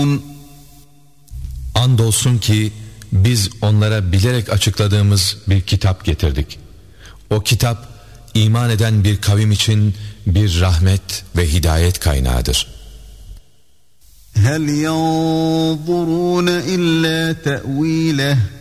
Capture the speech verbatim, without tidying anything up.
Andolsun ki biz onlara bilerek açıkladığımız bir kitap getirdik. O kitap iman eden bir kavim için bir rahmet ve hidayet kaynağıdır. هَلْ يَنْظُرُونَ إِلَّا تَأْوِيلَهُ